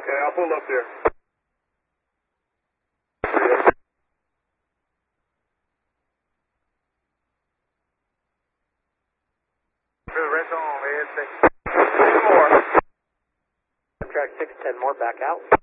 Okay, I'll pull up there. Red on, ASA. 6 more. Track 610 more, back out.